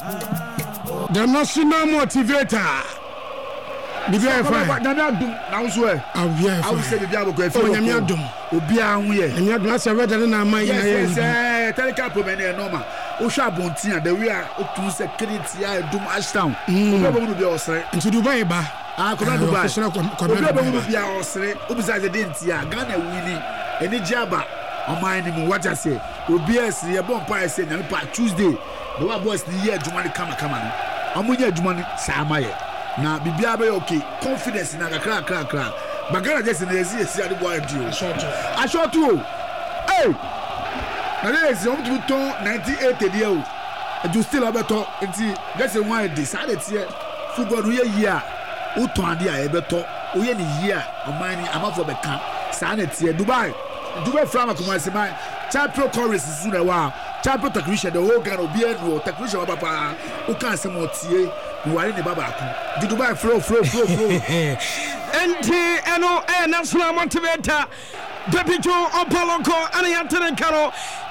The national motivator. Bibia fa. Nana dum na unso e. Abia fa. I will say bibia go e fi. Onyame adum. Obi an ye. Onyame adum asa weda na ama yi na ye. Yes, teleka problem na normal. O sha bontin the way o tun security ya dum ashtown. Obi be bia osre. Nti Dubai ba. Kola Dubai. Obi be bia osre. Obi say the denti ya Ghana wini. Eni jaba. Oman ni mu what I say. Obi esi ye bon pa say na pa Tuesday. The wa boys ni ye adwuma ni kama no. Amunya adwuma ni sa amaye. Na bibia be okay. Confidence na kra. Bagara just na esi ade boy dio. Ashoto. Hey. Na there is on to 98 dia o. You still abeto enti just one day sa de tie. Football no ye year. O ton ade a e beto. O ye ni year. Oman ni amafo be kan. Sa na tie Dubai from Akumasima, Chapter Chorus is soon a while. Chapter technician, the whole girl be a technician of Papa, who can't say more tea, who are in the Babaku. Did you buy flow? NTNO National Motivator, Baby Joe Opaloko, and Anthony Caro,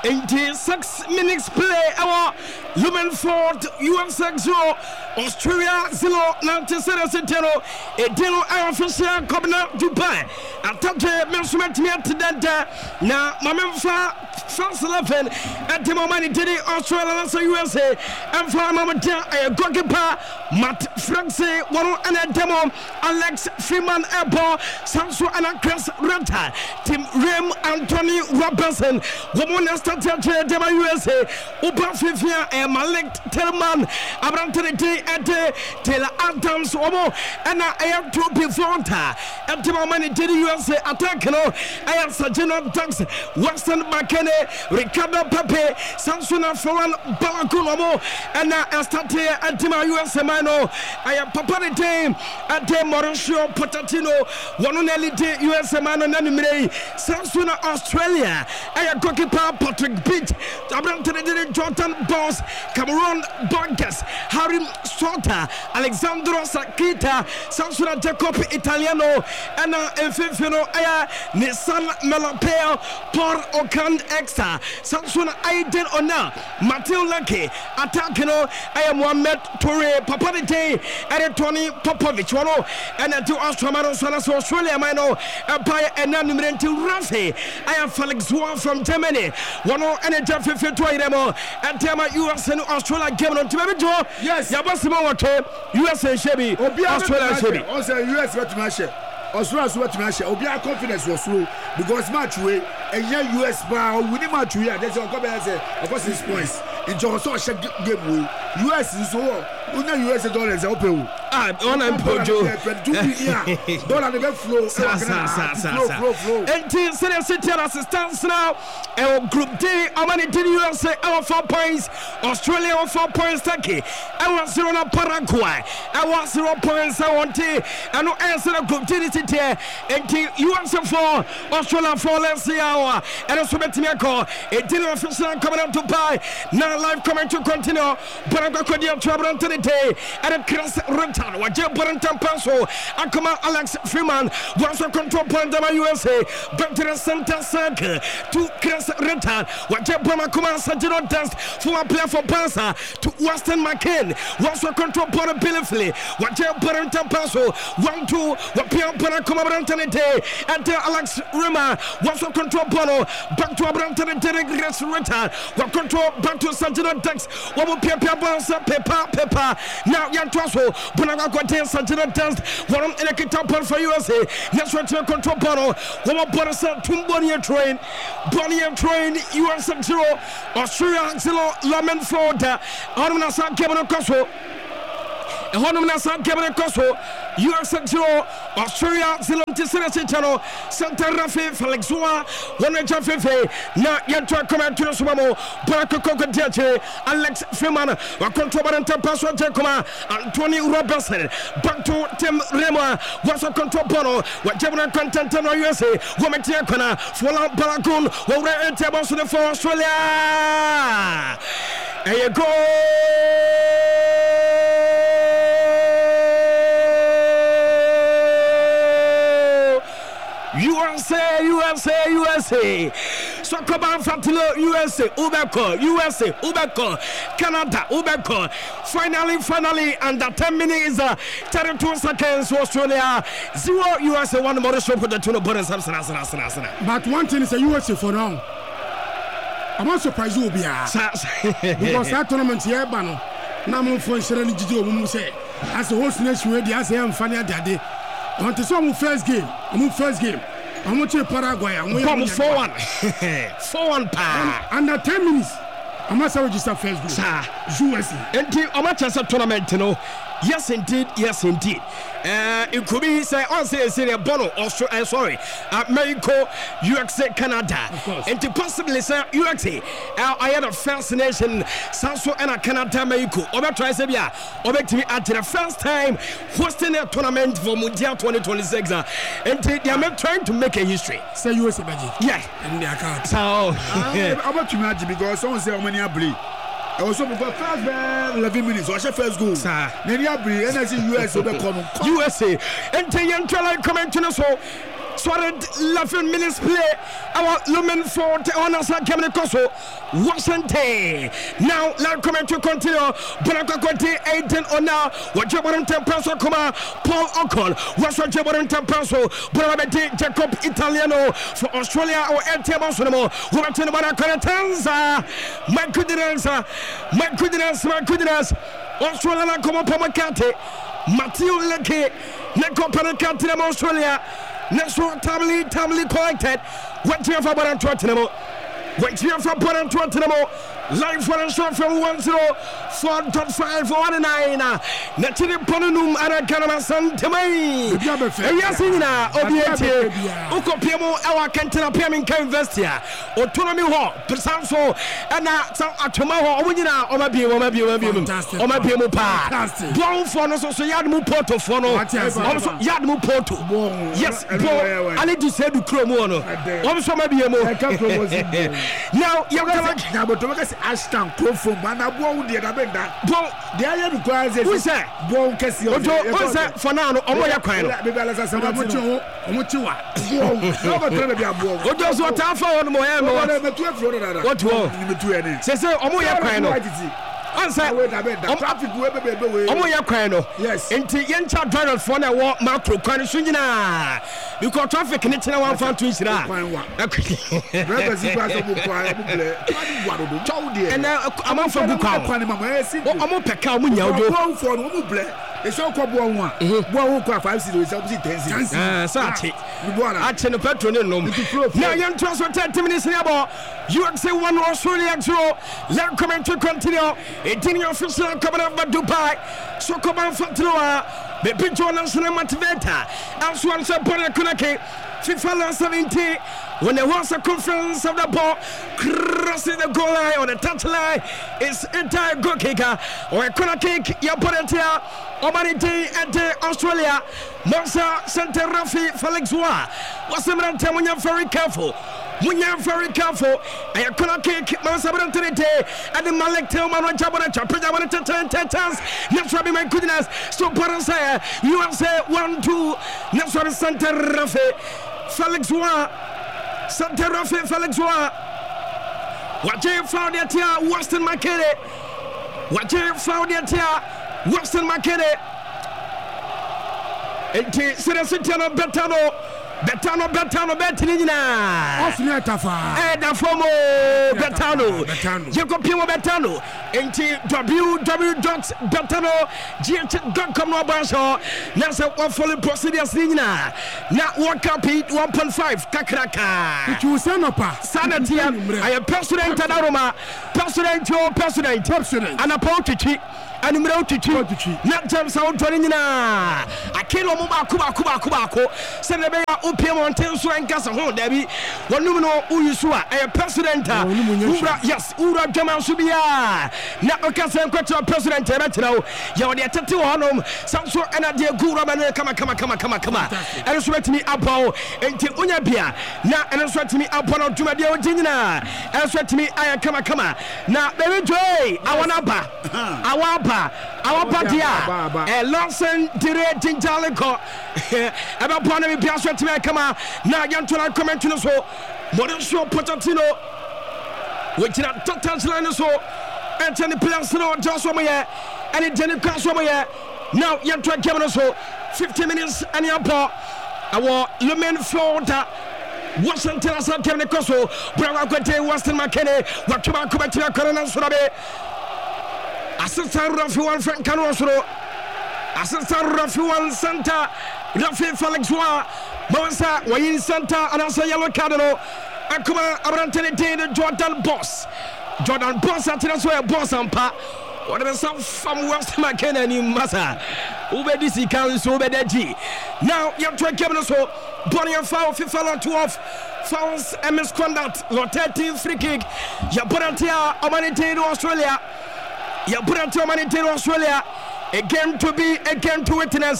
86 minutes play, our Lumenford, UM6 0, Australia 0, 97 0, a deal official coming out Dubai. Attaque measurement here to that. Now, my member France 11 at the moment, did it Australia and USA, and for a moment, a goalkeeper, Matt Francie, one and a demo, Alex Freeman Airport, Sanso and a Chris Renta, Tim Rem Anthony Robinson, woman started to USA, Uber Fifia, and Malik Telman, Abrantony at Taylor Adams, Omo, and I have to be Fonta at the moment, did USA attack, I have Sajino Ducks, Weston McKenney, Ricardo Pepe, Samsuna Foran Balakunomo, and I started at the USA Mano, I have Papa the team at the Mauricio Potatino, one on Elite USA Mano Nanimre, Samsuna Australia, I have goalkeeper Patrick Beach, Abrantony Jordan Boss, Cameron Bonkers, Harry Sota, Alexandro Sakita, Samsuna Jacob Italiano, and Fifino Aya, Nissan Melapeo, Paul Okan Extra, Samsuna Aiden Ona, Matthew Lucky, Atakino, I am Mohamed Toure, Papa the Day, and Tony Popovich, and to Australia, Mano, Empire, and Nanimren to Rafi. I am Felix War from Germany, one and a Jeff Fitway, and Tema US and Australia game on Timajo. Yes, Yabasimo, USA Chevy, Australia Chevy. Also, US Vetmashe. Australia Vetmashe. Obia confidence was slow because match way and yeah, US bar winning match way. There's a couple of course 6 points. In Johnson game way. US is so. US dollars open. On and Pojo. Dollar the flow. And City assistance now. Group D, Amani did USA our 4 points. Australia 4 points. Turkey. I want 0 Paraguay. I want 0 points. I want and no answer Group D City. And USA 4, Australia 4. Let's see our and also Metimako. A dinner official coming up to buy. Now live coming to continue. Paraguay trouble on the day. And Chris Rentan, Wajah Barantan Paso, Akama Alex Freeman, was a control point of USA, back to the center circle to Chris Rentan, Wajah Bamakuma Sajino Dust for a player for Pansa to Weston McCain, was a control point of Billifley, Wajah Barantan Paso, 1-2, Wapia Barakuma Barantanite, and Alex Rima, was a control point back to Abrantanite, Chris Rentan, what control back to Sajino Dust, Wapia Pansa, Peppa. Now, Yantoso, Bonaga contains Santina Dance, one in a kitapon for USA. Yes, what to control Bono, one Bonasa, Tumbonian train, Bonnier train, US 0, Australia 0, Lamen Florida, Honasa Kevin Cosso. Honasa Kevin Cosso, US 0, Australia 0, Channel, Santa Rafe, Felix Zua, one Fefe, now Yantua come to the Sumo, Baraka Coca Alex Freeman, a control and Tampaso Jacoma, Anthony Robinson, back to Tim Rema, was a control Bono, what German content in USA, Woman Tiakona, Fulan Balakun, over at Tabos for Australia. There you go. USA. Sokoban Fatilo, USA, Ubeko, Canada, Ubeko. Finally, under 10 minutes, 32 seconds, Australia, 0 USA, 1 more shot for the two bonus. But one thing is a USA for now. I'm not surprised you'll be because that tournament here, Bano. Now I'm for Sherry Jijo, say, as the host nation, ready as I am funny at that day. I want to see first game. I'm going to Paraguay. I'm going to 4-1. 4-1 pa. Under 10 minutes. I'm not register first goal. USA. And the amateur tournament, you know. Yes, indeed. It could be say Bono, Australia, Mexico, USA, Canada, and to possibly say USA. I had a first nation, Sanso and Canada, Mexico. Over Trisabia, over to me at the first time hosting a tournament for Mundial 2026. And they are trying to make a history. Say USA, Magic. Yeah, and they are caught. So, how about you, Magic? Because someone say how many are bleed. I was hoping for first 11 minutes. Watch the first goal. Then you have and I see USA. And the young child coming to us. So 11 minutes play. Our Lumen Fort on us at Kamikoso. Washington. Now, let's come to continue. Bonaka Conti, 18 on now. What you want to Tempeso, Paul Ocon. What's what you want to Tempeso? Bonabete, Jacob Italiano for Australia or LTM Sonamo. Who are to the Manacantanza. My goodness. Australia come up on Macate. Matthew Leke. Neko Panacate, Australia. Next one, Tamily collected. Went here for Tottenham. Live for a shot from 1-0, 4.5, 1-9. Natiri Ponunum, Arakanama Santamay. Yasina, Obiete, Okopiamo, our Cantina Piamin Investia, Autonomy Hall, Presanso, and Atomaho, Omina, Omabiamo Pa. Bon for us, also Yadmu Porto Fono, also Yadmu Porto. Yes, I need to say the Chromono. Also Mabiamo. Now, you're Ashton Crawford, Manabo, the Abenda. Bon, the other requires who said, Bon Cassie, what's that for now? Omoya Quine. What does what I found Moyamo? What will? Says Omoya Quine. Answer. Omoya Quino. Yes. Into Yenta Donald for a walk macro Quanishina. You got traffic in it in one found to Israel. And now I'm on for Buka. I'm on Pekka Munya. It's all called one. One 5 series, 10 Sati. At the petrol. Now, young transfer 10 minutes about USA 1 Australia 0. Let come to continue. 18 official coming up by Dubai. So come on for Tlua. The picture on National Motivator. As one supporter Kunaki. FIFA 17. When there was a conference of the ball crossing the goal line or the touch line, it's entire goal kicker or a corner kick. Your opponent here, Omanite and Australia, Monsa Santa Rafi Felix Wa. What's the matter when you're very careful? When you're very careful, and a corner kick, Monsa Brantete, and the Malek Telman Jabana Chapin, 10 chance. Next one, my goodness. So, Parasaya, you say 1-2. Next one, Santa Rafi Felix Wa. Santa Rafi Felix Wa. What you found it here, Weston McKinney. What you found it here, Weston McKinney. And Serasitiano Betano Betinina. Osmiatafa. And the former Betano. Jacob Pimo Betano. And www.betano.com. That's a one fully procedure. Now, 1 copy 1.5 Kakraka. It was Sanity. I am president Aroma. President. And a politici. And Mrotichi. Not James out to Nina. I kill Kuba. Senator Opium until so and Casa Home, Debbie. One numero Uyusua, a president. Yes, Ura Jamal Subia. Now, Casa President Retro. You're the tattoo on him. Some sort and a dear Gura man. Come. And it's with me up until Unyabia. Now, and it's with me up on Jumadio Gina. And it's with me, I come. Now, baby Joy, our party, a Lawson Dire Jinjalico. About Ponami Piazza to come out. Now, young to comment to the show. Mauricio Pochettino which is a total line so and Jenny players no just one year and Jenny cross 1 year now you try to so 50 minutes and your ball our Lumen Florida Washington as a Kevin Koso Brava Quente Western McKinney what to back to your Corona Surabe Assistant Rafi Frank Canosro Assistant Rafi Santa Rafi Felix Wa Mosa Wayin Santa and also Yellow Cardinal Akuma Abrantene Jordan Boss at the boss and pa whatever some from West McKenna in Massa Ubedisi Council Ubedeji. Now you have to Kevin so Bonnie and foul FIFA 12 fouls and misconduct lot 13 free kick Yaburantia Omanite Australia Yaburantia Omanite Australia again to witness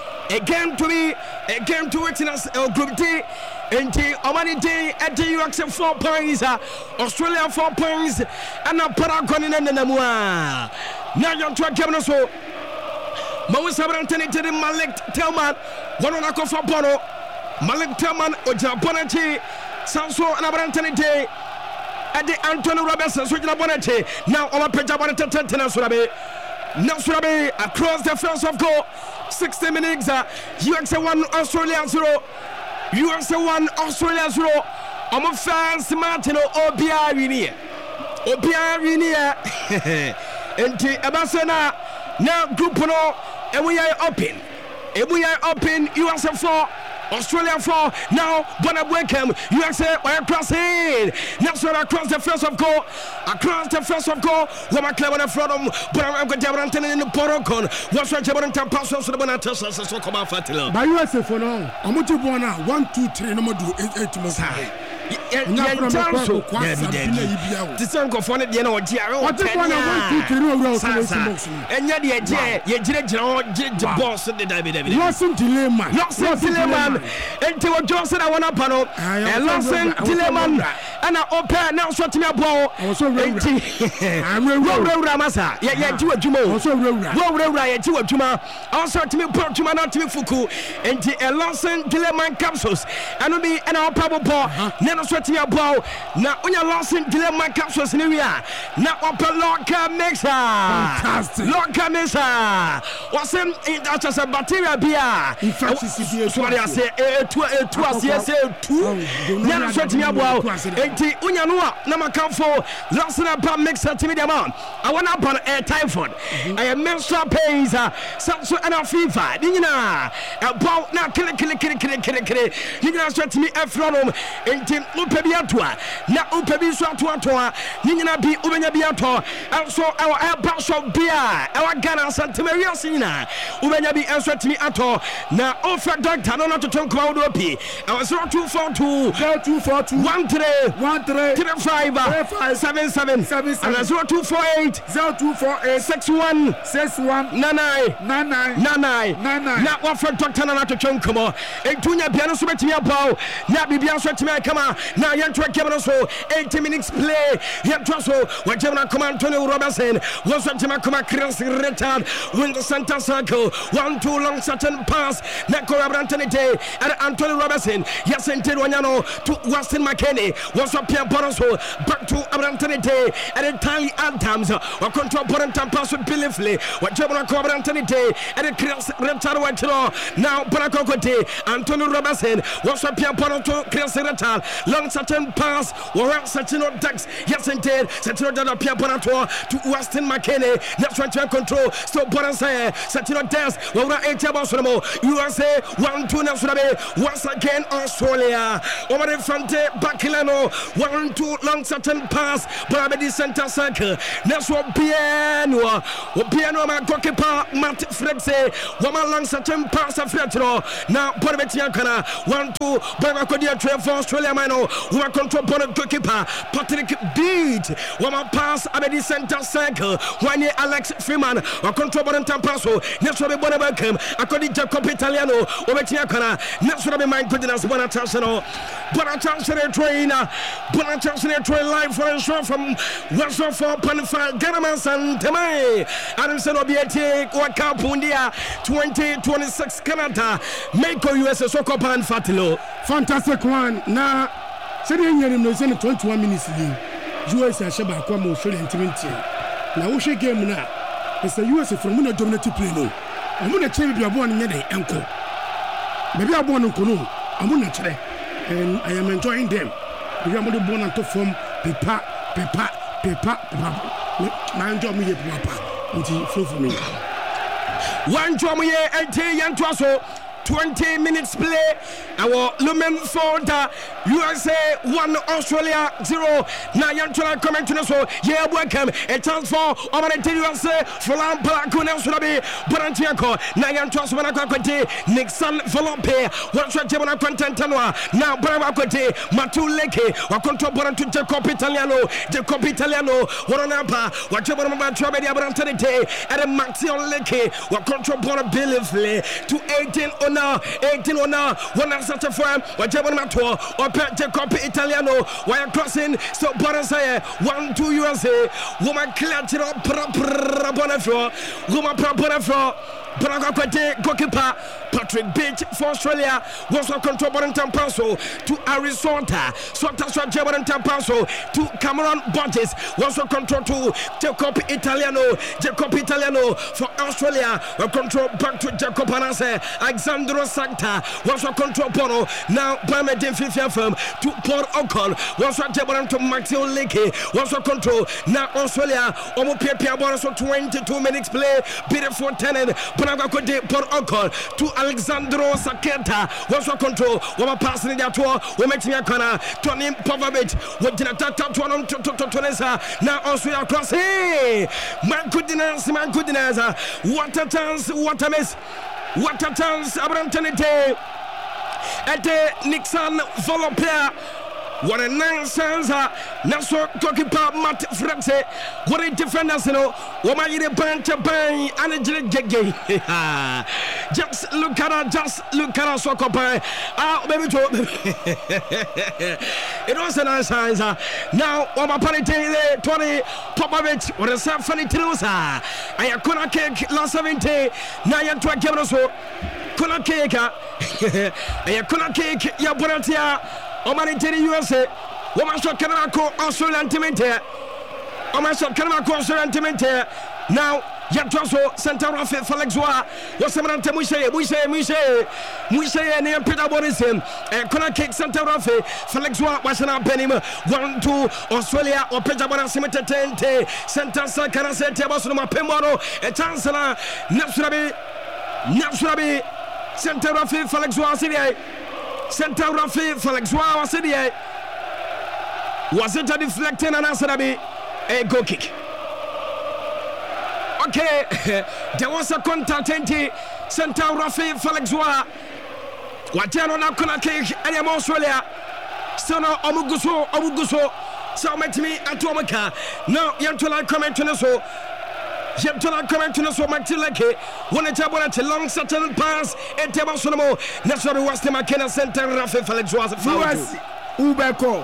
Group D into Omanite at the US 4 points Australia 4 points and a Paragon in the Namua. Now you're trying to so Mawisa Brantani Malik Telman, one on a cofa Bono, Malik Telman, Oja Bonati, Sanso and Abrantani Day at the Antonio Robertson, Switch Bonati. Now our Pejabana Surabe. Now Surabe across the first of goal. 60 minutes, USA 1, Australia 0. USA 1, Australia 0. I'm a fans, Martino, Obia Rinia. And Abasana, now Group No, and we are open. USA 4, Australia 4. Now, Bona welcome. USA across it. Now, across the first of goal. When I clear on the front, but I'm going to have in the Porocon. What's right about the passes to the Bonatas? So come out, Fatila. By USA for now, I'm going to 1, 2, 3, no more do 8 months. This uncle for the Geno Giro. What is 1, 2, 3 and yet, the boss of the David. Lawson Tilleman. Until Johnson, I want to panel. And Lawson Tilleman. And I open now, shot me a ball. I'm Ramasa. Yeah, to a Jumo. Also, to a Juma. Also, to me, Portuma, not to me, Fuku. And a Lawson Tilleman capsules. And will be an all probable ball. Never sweating a ball. Now, when you're Lawson Tilleman capsules in area. Now, open Locker Mixer. Fantastic. Locker Mixer. What's in it as a bacteria beer? In fact, it's what I say. Never sweating a ball. Unyanua Namakafo Lasana mixer to me the amount. I want up on a typhoid. I am menstrual pains, Sanso and a fever. Nina about now kill. You can stretch me a from into Upebiatua. Now Upebisua, Nina be Ubenabiato, also our air partial beer, our Ghana Santa Maria Sina, Ubenabi answer to me at all. Now offer doctor, not to talk about Opi. I was 0242 1-3 7-7 and 0248 61 99. Now what for doctor not to Chonkomo. And Tunya Piano Subetia Bow. Now Bibian Sweatima Kama. Now you try Kamaso 80 minutes play. Yet Trosso, when Gemma Command Antonio Robertson was a Jamakoma Cross Retard. Win the center circle. 1-2 long certain pass. Nako Abrantani Day and Antonio Robertson. Yes, and Tiruano to Weston McKinney. Was up Pierre Bonoso back to Abrantani Day and entirely Adams or control Borantan pass with Billy Flay. What Gemma Abrantani Day and a Cross Retard went to now Bonacoco Day. Antonio Robertson was up Pierre Bonoso Cross Retard. Long certain pass or Satino Dax. Yes, and Ted Satino Dada Pierre Bonato to Weston McKinney. That's right to control. So Bonansay Satino Dax. Well, 8 Basamo. USA 1-2 Nasurabe. Once again, Australia. Over the front, Bakilano. 1-2 long certain pass. Brabedi center circle. Next one, Piano. Piano, my goalkeeper, Matt Fredse. 1 long certain pass of Fretro. Now, Porvetiancana. 1-2. Bravacodia trade for Australia. Mano. Who are control Bonnet goalkeeper. Patrick Beat. 1 pass, Abedi center circle. 1 year, Alex Freeman. Or control Bonnet Tampaso. Next one, Bonabacum. According to Jacob Italiano. Ovetiancana. Next one, my goodness, Bonatasano. Bonatasano trainer. Bonatasano train live for a show from Western 4.5 Ganaman and Temay. Adamson Obiete, Waka Pundia, 2026 Canada. Make USA Sokopan Fatilo. Fantastic one. Now, Say the Indian no send 21 minutes leave. US Ashaba Kwamo show intimate. Now we game now. It's the US from Muna dominated play no. I'm gonna tell you born in the ankle. Maybe I'm born in Kono. I'm gonna try. And I am enjoying them. We are born on top from paper. Man job me papa. Until flow for me. One job me and Yan Twaso. 20 minutes play. Our Lumen Ford USA 1 Australia 0. Now young try comment to us. Yeah, welcome. A chance for Omanite USA. Fulan Palakuna Surabi. Borantiako. Now young trust Manakwati. Nixon Volompe. What's your Gemona Contentanua? Now Bravakwati. Matu Leke. Wakonto Borantu Jacob Italiano. Jacob Italiano. Waranapa. Whatever about Trabedia Brantanite. At a Maxion Leke. Wakonto Bora Billifley to 18 on 18 on now, one of such a firm, whatever matter, or Jacob Italiano, while crossing, so Borasaye, 1-2 USA, woman clutch it up, Bonafro, woman Bonafro. Braga goalkeeper Patrick Beach for Australia was a control Borenton Paso to Arizona. Sota Borenton Paso to Cameron Burgess was a control to Jacob Italiano for Australia. A control back to Jacob Anase. Alexandro Santa was a control Poro. Now Bamedin Fifia firm to Port Ocon was a Jaboran to Maxio Leke was a control. Now Australia Omo Pia Boras 22 minutes play. Beautiful 10 Bragakode Port Ocon to Alexandro Saketa was a control. Wama passing the tour, Wometia Kana, Tony Povavich, what did attack to Tonesa. Now Australia cross. Hey, my goodness, what a chance, what a miss, what a chance, Abrantanite at the Nixon Volopea. What a nonsense! Naso goalkeeper Matt Frexe. What a defenders, you know. What am I bunch of bang and a jiggy? Just look at her, soccer pie. Ah, baby, it was a nonsense. Now, what am I 20 Popovich? What a funny truth. I couldn't cake last 70. Now you're trying to so. Couldn't cake. I couldn't cake. Your Boratia. Omanite USA, woman shot Canada Australian Timente. Oman shot Canada Australian Timente. Now, Yatraso, Santa Rafa, Falexua, was some Mushe, near Peter Borism, and Kona Cake Santa Rafa, Falexua, was an Benim, 1-2 Australia, or Peter Borasimete Tente, Santa Sakana Sete, Bosoma Pemoro, a Chancellor, Napsurabi, Santa Rafa, Falexua City. Center Rafi Falexua was it here? Was it a deflecting and answer a goal kick? Okay, there was a contact Center Rafi Falexua. What you know, Kona Cake, I am Australia. So now Omuguso, so met me at Tomaka. Now, Yantola comment to us. Jeptola coming to us from Matileke. One a job at a long certain pass and Tabasono. Naturally, was the McKenna Center Rafa Felix was a Ubeko,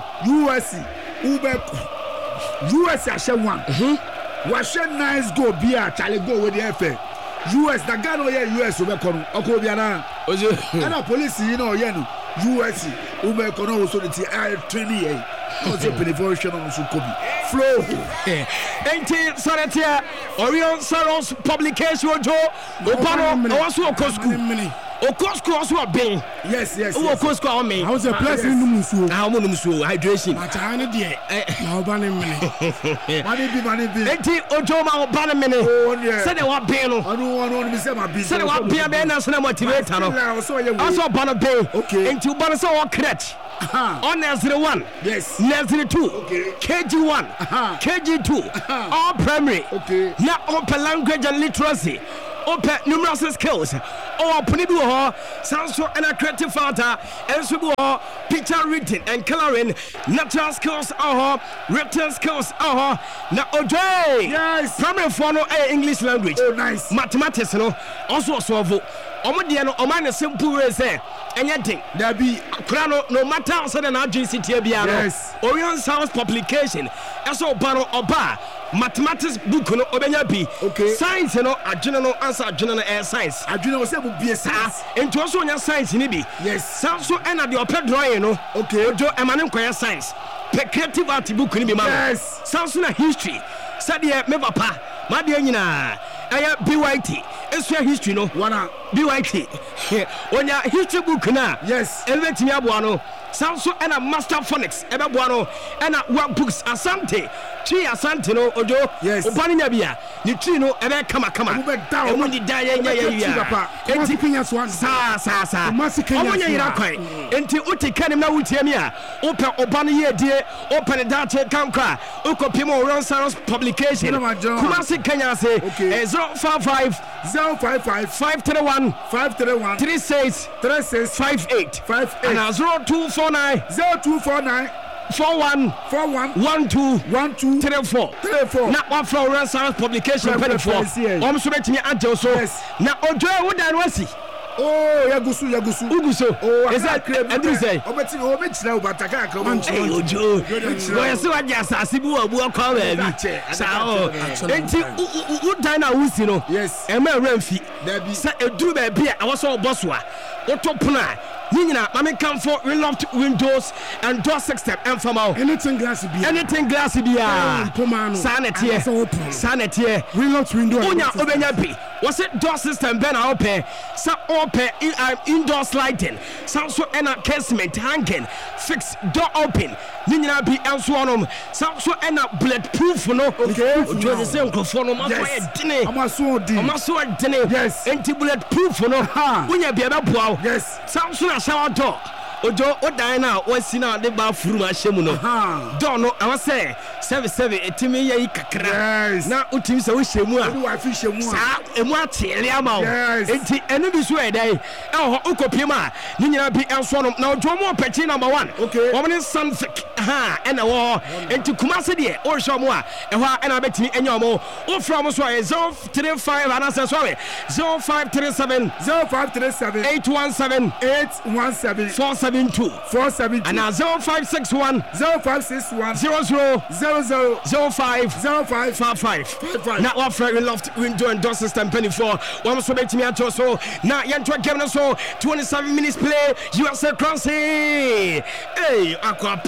US Asha one. Was a nice go beer, Charlie go with the FA. US, the gun or US Ubeko, Okobiana. And a police, you know, US Ubeko also the training. Was a penetration on Sukobi. Flow. 18 Saratia, Orion Saros publication, Joe, Opano, also Cosco. Okosco also a being. Yes. Okosco on me. I was a blessing in the Musu. How Musu hydration. Matana dear. Now banning me. Money be. 18 Ojoma Banamene. Oh, yeah. Said what Beno. I don't want to say my business. Said what Biabenas and motivator. Also Banabay. Okay. Into Banasa or Cretch. On Nazir 1. Yes. Nazir 2. Okay. KG1. KG2. All primary. Okay. Now open language and literacy. Open numerous skills. Or Punibu, sounds and a creative father, and so picture reading and coloring, natural skills, written skills, now Ojay. Yes. Primary for no English language. Oh, nice. Mathematics, no. Also, so Omodiano, Oman, simple way say, and yet, there be no matter how sudden agency, yes. Orion Sounds publication, as so Baro Oba. mathematics book no obenya bi okay science no adwene no answer adwene no science adwene wo say mo bie science enti also onya science ni bi yes so ena de opɛ drawing no okay ojo emane nkoya science pe creative art book ni bi ma yes so na history said me papa ma de nyina aya BYT esua history no wana BYT onya history book na yes elbetimi aboa no so ena master phonics ebeboa no ena work books asante tree asante no ojo yes obani nya bia ni tree no ebe kama emu di da ya enti pinya so an sa omonya yira kwan enti uti kanim na wutie mi a ope obani ye die open that kankwa ukopim o run saros publication Kumasi Kenya say 055 531 36 58 and 0249 41 12 34 na one from run saros publication penny for so betimi agye so na ojo e wodan wasi oh yagusu oh is that Andrew say obeti o me tira obataka ka hey ojo boy say wa jasa asibi wa bu akwa ba bi sa o enti wodan na wusi no yes e ma ramfi sa eduru ba bi a wo so oboso a otopuna Nina, I mean, come for relocked windows and door system and from out. Anything glassy be. Sanity. Relocked window. Obenya B. Was it door system ben open? Some open indoor sliding. Some so ena casement hanging. Fix door open. Nina be elsewhere. Some so ena bulletproof no. Okay. Ojo the same microphone. Amaso dine. Yes. Anti bulletproof no. Unya be aba boa. Yes. Some so shower door. Ojo odan na wasi na de ba furu ma hyemu no door no I say 77 etimi yi kakra na utimi se wo hyemu a wo afi hyemu a sa emu atele ama wo enti enu bi so edai e ho ukopiem a ni nyina bi enso no na ojo mo pechi number 1 okay wo ne sanfik ena wo enti Kumasi de o hwe mo a e ho a ena betimi enya mo wo fra mo so 035 anasa sorry 0537 817 472 and 0561 0005 now our friend loft window and door system penny for one so bet me at so now yanto game so 27 minutes play USA crossing hey aqua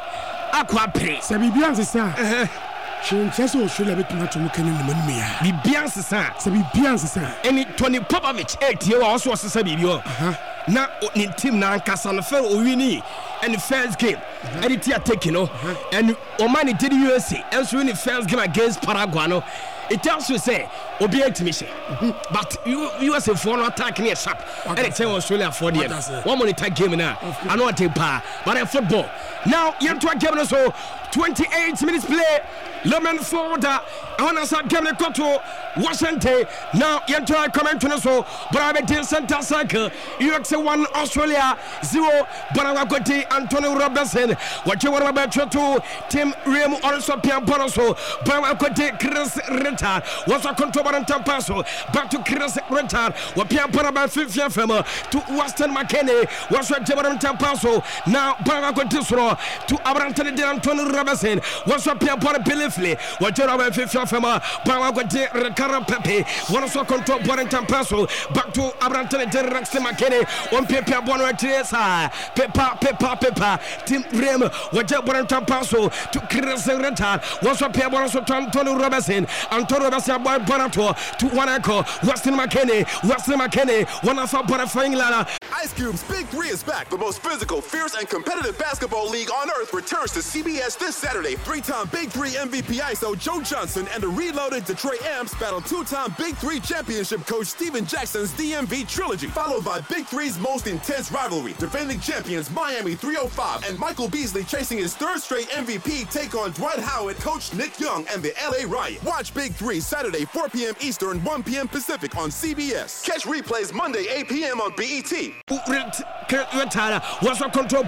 pre se bibian sa Chincheso should have been to look in the money. Bibian sa any Tony Popovich 8 year also was a sabio. Now, in team now, Casan fell winning and the first game. And it's taking and Omani did USA and so in the first game against Paraguay. It tells you say, obey to mission. But USA for no attack near sharp. And it's Australia for the 1 monitor game now. I know what take power, but in football. Now, you have to give so 28 minutes play. Lemon forward. I want to start giving a control. Washington. Now, you have to comment to us. But I bet in center cycle. USA 1, Australia 0. But I got Antonio Robertson. What you want about to Tim Rim also Pian Bonoso. But I got Chris Retard. Was a control and Tampaso. Back to Chris Retard. What Pian Paraba 50 femmer to Weston McKinney. Was a Jabber Tampaso. Now, but I got this row to Abrantani Antonio Robertson. Was a Pian Para Billy. What you have 50 femmer. But I got Ricardo Pepe. Was a control and Tampaso. Back to Abrantani McKinney. One paper Bono Teresa. Peppa. Tim Rim. What Jabber Tampaso to Chris Retard. Was a pair also to Antonio Robertson. Antonio Robertson by Bonato to Wanako. Weston McKinney. One of our Bonafang Lana. Ice Cube's Big 3 is back. The most physical, fierce, and competitive basketball league on earth returns to CBS this Saturday. 3-time Big 3 MVP ISO Joe Johnson and the reloaded Detroit Amps battle 2-time Big 3 championship coach Steven Jackson's DMV trilogy, followed by Big 3's most intense rivalry. Defending champions Miami 305 and Michael Beasley chasing his third straight MVP take on Dwight Howard, coach Nick Young, and the LA Riot. Watch Big 3 Saturday 4 p.m. Eastern, 1 p.m. Pacific on CBS. Catch replays Monday 8 p.m. on BET. Was a control